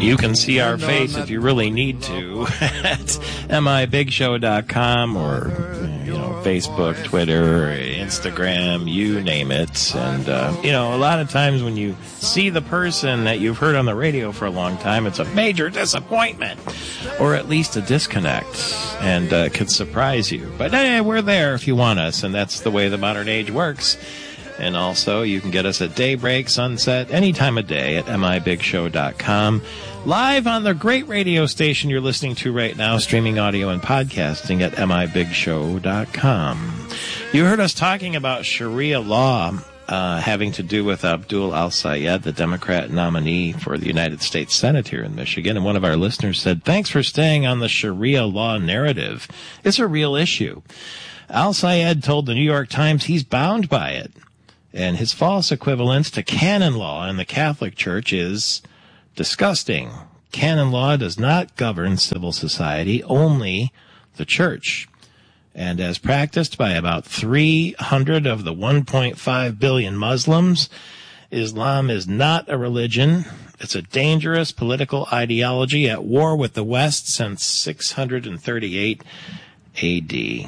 You can see our face if you really need to at mibigshow.com or Facebook, Twitter, Instagram, you name it. And, a lot of times when you see the person that you've heard on the radio for a long time, it's a major disappointment or at least a disconnect, and could surprise you. But we're there if you want us, and that's the way the modern age works. And also, you can get us at daybreak, sunset, any time of day at mibigshow.com. Live on the great radio station you're listening to right now, streaming audio and podcasting at mibigshow.com. You heard us talking about Sharia law having to do with Abdul al-Sayed, the Democrat nominee for the United States Senate here in Michigan. And one of our listeners said, thanks for staying on the Sharia law narrative. It's a real issue. Al-Sayed told the New York Times he's bound by it. And his false equivalence to canon law in the Catholic Church is disgusting. Canon law does not govern civil society, only the Church. And as practiced by about 300 of the 1.5 billion Muslims, Islam is not a religion. It's a dangerous political ideology at war with the West since 638 A.D.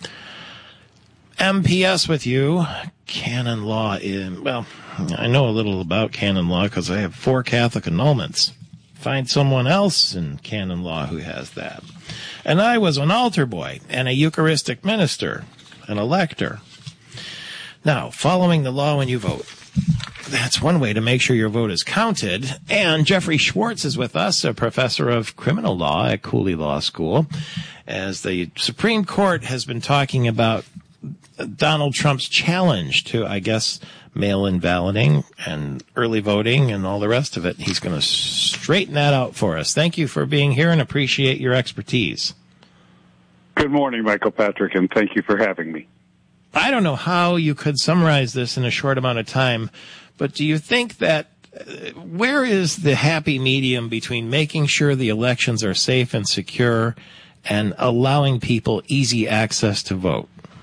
MPS with you. Canon law I know a little about canon law because I have 4 Catholic annulments. Find someone else in canon law who has that. And I was an altar boy and a Eucharistic minister, an elector. Now, following the law when you vote. That's one way to make sure your vote is counted. And Jeffrey Schwartz is with us, a professor of criminal law at Cooley Law School, as the Supreme Court has been talking about Donald Trump's challenge to, I guess, mail-in balloting and early voting and all the rest of it. He's going to straighten that out for us. Thank you for being here and appreciate your expertise. Good morning, Michael Patrick, and thank you for having me. I don't know how you could summarize this in a short amount of time, but do you think that where is the happy medium between making sure the elections are safe and secure and allowing people easy access to vote?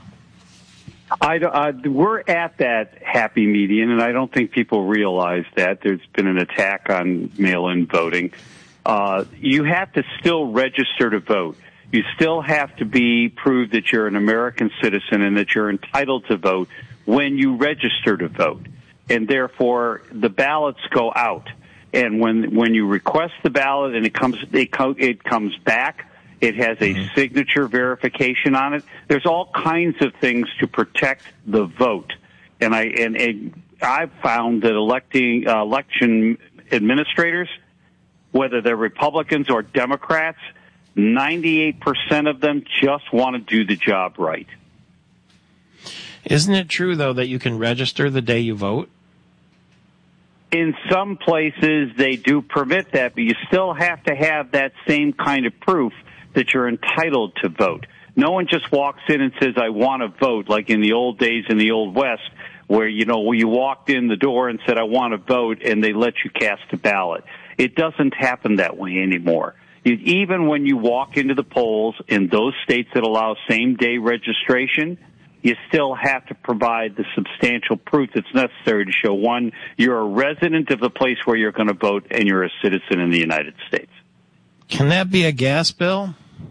We're at that happy median, and I don't think people realize that. There's been an attack on mail-in voting. You have to still register to vote. You still have to prove that you're an American citizen and that you're entitled to vote when you register to vote. And therefore, the ballots go out. And when you request the ballot and it comes back, it has a signature verification on it. There's all kinds of things to protect the vote. And I've found that election administrators, whether they're Republicans or Democrats, 98% of them just want to do the job right. Isn't it true, though, that you can register the day you vote? In some places, they do permit that, but you still have to have that same kind of proof that you're entitled to vote. No one just walks in and says, I want to vote, like in the old days in the Old West, where, you walked in the door and said, I want to vote, and they let you cast a ballot. It doesn't happen that way anymore. Even when you walk into the polls in those states that allow same-day registration, you still have to provide the substantial proof that's necessary to show, one, you're a resident of the place where you're going to vote and you're a citizen in the United States. Can that be a gas bill?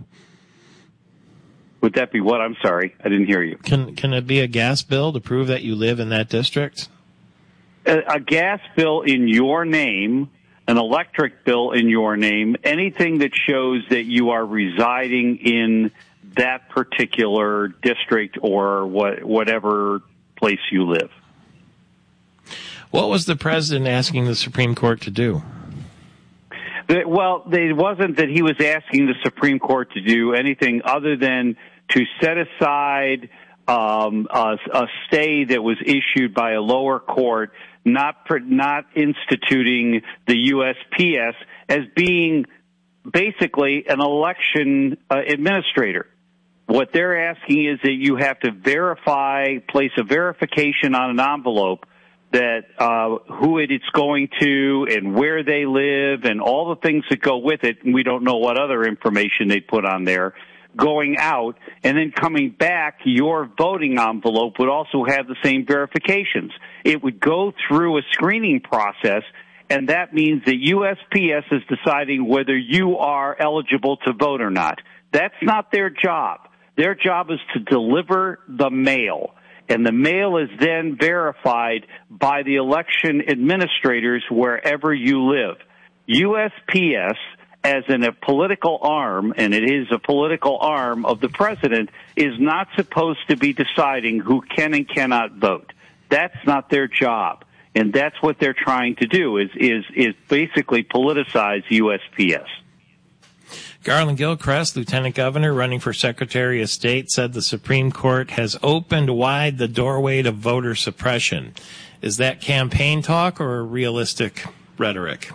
Would that be what? I'm sorry, I didn't hear you. Can it be a gas bill to prove that you live in that district? A gas bill in your name, an electric bill in your name, anything that shows that you are residing in that particular district or whatever place you live. What was the president asking the Supreme Court to do? Well, it wasn't that he was asking the Supreme Court to do anything other than to set aside a stay that was issued by a lower court, not instituting the USPS as being basically an election administrator. What they're asking is that you have to place a verification on an envelope that who it's going to and where they live and all the things that go with it. And we don't know what other information they put on there. Going out and then coming back, your voting envelope would also have the same verifications. It would go through a screening process, and that means that USPS is deciding whether you are eligible to vote or not. That's not their job. Their job is to deliver the mail, and the mail is then verified by the election administrators wherever you live. USPS, as a political arm, and it is a political arm of the president, is not supposed to be deciding who can and cannot vote. That's not their job. And that's what they're trying to do, is basically politicize USPS. Garland Gilchrist, Lieutenant Governor running for Secretary of State, said the Supreme Court has opened wide the doorway to voter suppression. Is that campaign talk or realistic rhetoric?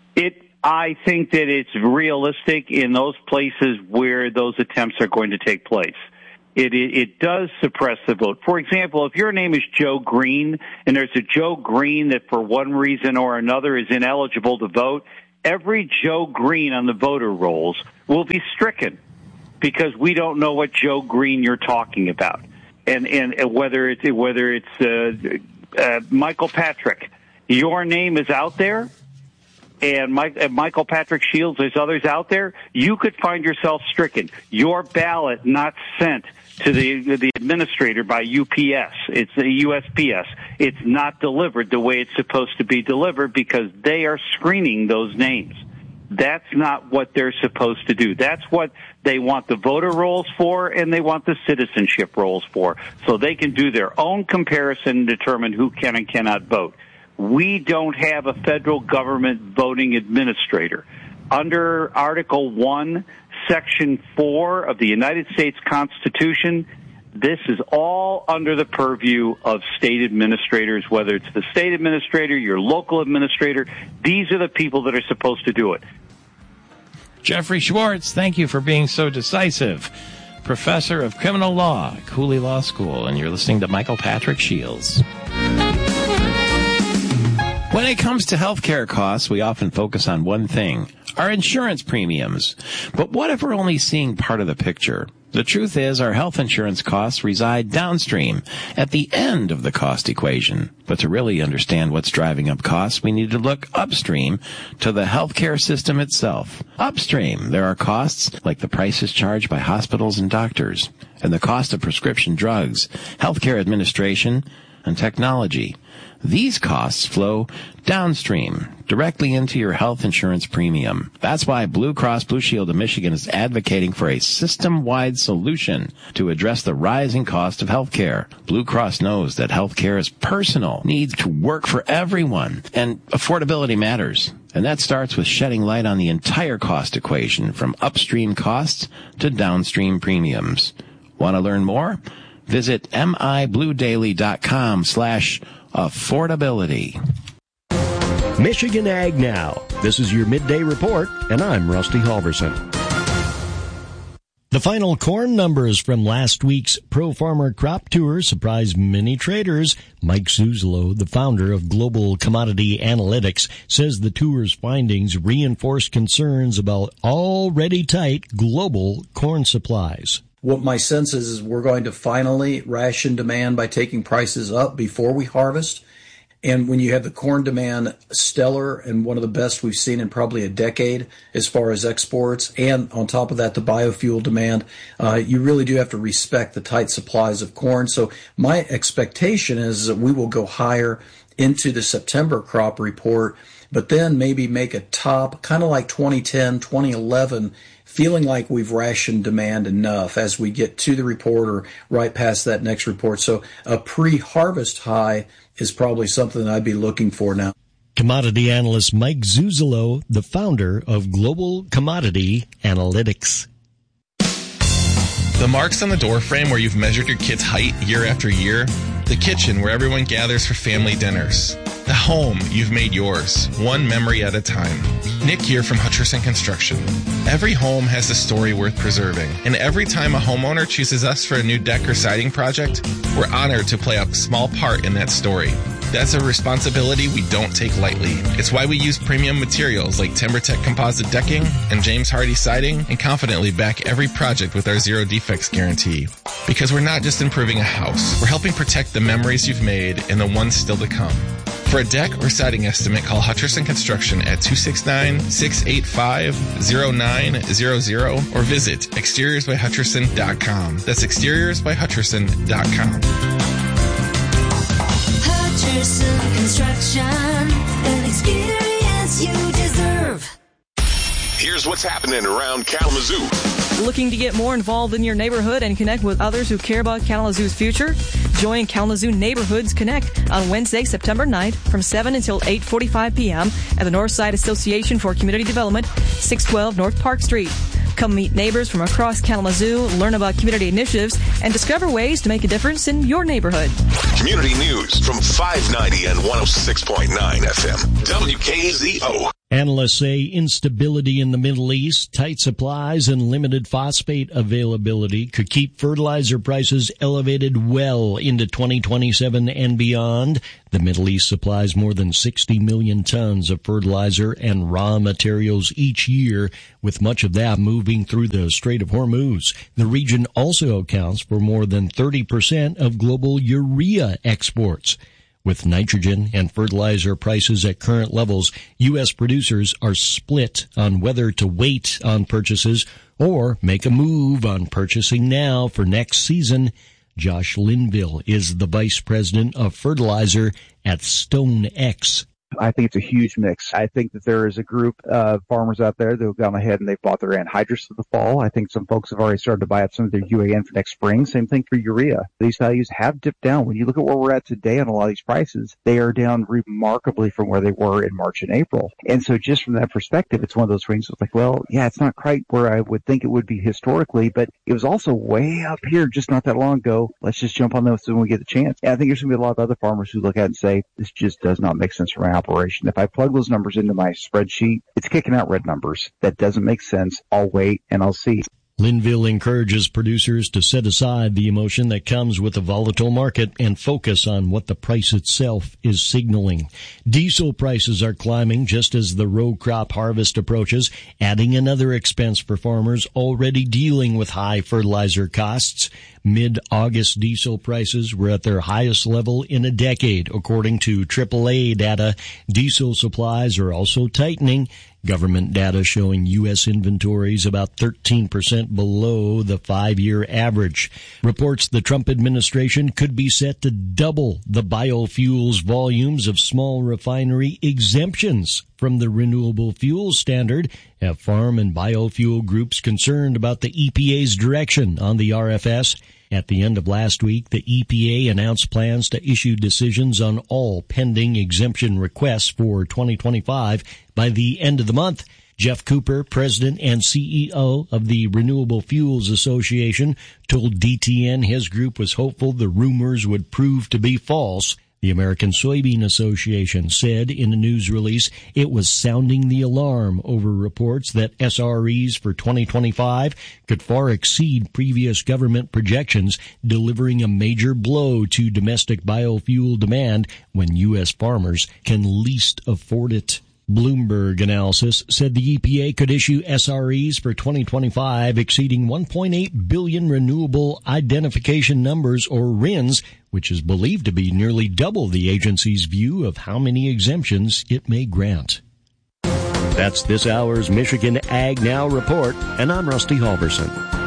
I think that it's realistic in those places where those attempts are going to take place. It does suppress the vote. For example, if your name is Joe Green and there's a Joe Green that for one reason or another is ineligible to vote, every Joe Green on the voter rolls will be stricken because we don't know what Joe Green you're talking about. And whether it's Michael Patrick, your name is out there, and Michael Patrick Shields, there's others out there, you could find yourself stricken. Your ballot not sent to the administrator by UPS. It's the USPS. It's not delivered the way it's supposed to be delivered because they are screening those names. That's not what they're supposed to do. That's what they want the voter rolls for, and they want the citizenship rolls for, so they can do their own comparison and determine who can and cannot vote. We don't have a federal government voting administrator. Under Article 1, Section 4 of the United States Constitution, this is all under the purview of state administrators, whether it's the state administrator, your local administrator. These are the people that are supposed to do it. Jeffrey Schwartz, thank you for being so decisive. Professor of Criminal Law at Cooley Law School, and you're listening to Michael Patrick Shields. When it comes to healthcare costs, we often focus on one thing, our insurance premiums. But what if we're only seeing part of the picture? The truth is our health insurance costs reside downstream, at the end of the cost equation. But to really understand what's driving up costs, we need to look upstream to the healthcare system itself. Upstream, there are costs like the prices charged by hospitals and doctors, and the cost of prescription drugs, healthcare administration, and technology. These costs flow downstream, directly into your health insurance premium. That's why Blue Cross Blue Shield of Michigan is advocating for a system-wide solution to address the rising cost of health care. Blue Cross knows that health care is personal, needs to work for everyone, and affordability matters. And that starts with shedding light on the entire cost equation, from upstream costs to downstream premiums. Want to learn more? Visit mibluedaily.com/affordability. Michigan Ag Now. This is your midday report, and I'm Rusty Halverson. The final corn numbers from last week's Pro Farmer Crop Tour surprised many traders. Mike Zuzolo, the founder of Global Commodity Analytics, says the tour's findings reinforce concerns about already tight global corn supplies. What my sense is we're going to finally ration demand by taking prices up before we harvest. And when you have the corn demand stellar and one of the best we've seen in probably a decade as far as exports, and on top of that, the biofuel demand, you really do have to respect the tight supplies of corn. So my expectation is that we will go higher into the September crop report, but then maybe make a top, kind of like 2010, 2011, feeling like we've rationed demand enough as we get to the report or right past that next report. So a pre-harvest high is probably something that I'd be looking for now. Commodity analyst Mike Zuzolo, the founder of Global Commodity Analytics. The marks on the doorframe where you've measured your kid's height year after year. The kitchen where everyone gathers for family dinners. The home you've made yours, one memory at a time. Nick here from Hutcherson Construction. Every home has a story worth preserving, and every time a homeowner chooses us for a new deck or siding project, we're honored to play a small part in that story. That's a responsibility we don't take lightly. It's why we use premium materials like TimberTech composite decking and James Hardie siding, and confidently back every project with our zero defects guarantee. Because we're not just improving a house, we're helping protect the memories you've made and the ones still to come. For a deck or siding estimate, call Hutcherson Construction at 269-685-0900 or visit exteriorsbyhutcherson.com. That's exteriorsbyhutcherson.com. Hutcherson Construction, an experience you deserve. Here's what's happening around Kalamazoo. Looking to get more involved in your neighborhood and connect with others who care about Kalamazoo's future? Join Kalamazoo Neighborhoods Connect on Wednesday, September 9th from 7 until 8:45 p.m. at the Northside Association for Community Development, 612 North Park Street. Come meet neighbors from across Kalamazoo, learn about community initiatives, and discover ways to make a difference in your neighborhood. Community news from 590 and 106.9 FM, WKZO. Analysts say instability in the Middle East, tight supplies, and limited phosphate availability could keep fertilizer prices elevated well into 2027 and beyond. The Middle East supplies more than 60 million tons of fertilizer and raw materials each year, with much of that moving through the Strait of Hormuz. The region also accounts for more than 30% of global urea exports. With nitrogen and fertilizer prices at current levels, U.S. producers are split on whether to wait on purchases or make a move on purchasing now for next season. Josh Linville is the vice president of fertilizer at StoneX. I think it's a huge mix. I think that there is a group of farmers out there that have gone ahead and they've bought their anhydrous for the fall. I think some folks have already started to buy up some of their UAN for next spring. Same thing for urea. These values have dipped down. When you look at where we're at today on a lot of these prices, they are down remarkably from where they were in March and April. And so just from that perspective, it's one of those things that's like, well, yeah, it's not quite where I would think it would be historically, but it was also way up here just not that long ago. Let's just jump on those when we get the chance. And I think there's going to be a lot of other farmers who look at it and say, this just does not make sense for my operation. If I plug those numbers into my spreadsheet, it's kicking out red numbers. That doesn't make sense. I'll wait and I'll see. Linville encourages producers to set aside the emotion that comes with a volatile market and focus on what the price itself is signaling. Diesel prices are climbing just as the row crop harvest approaches, adding another expense for farmers already dealing with high fertilizer costs. Mid-August diesel prices were at their highest level in a decade, according to AAA data. Diesel supplies are also tightening. Government data showing U.S. inventories about 13% below the 5-year average. Reports the Trump administration could be set to double the biofuels volumes of small refinery exemptions from the renewable fuel standard, have farm and biofuel groups concerned about the EPA's direction on the RFS. At the end of last week, the EPA announced plans to issue decisions on all pending exemption requests for 2025 by the end of the month. Jeff Cooper, president and CEO of the Renewable Fuels Association, told DTN his group was hopeful the rumors would prove to be false. The American Soybean Association said in a news release it was sounding the alarm over reports that SREs for 2025 could far exceed previous government projections, delivering a major blow to domestic biofuel demand when U.S. farmers can least afford it. Bloomberg analysis said the EPA could issue SREs for 2025 exceeding 1.8 billion renewable identification numbers, or RINs, which is believed to be nearly double the agency's view of how many exemptions it may grant. That's this hour's Michigan Ag Now report, and I'm Rusty Halverson.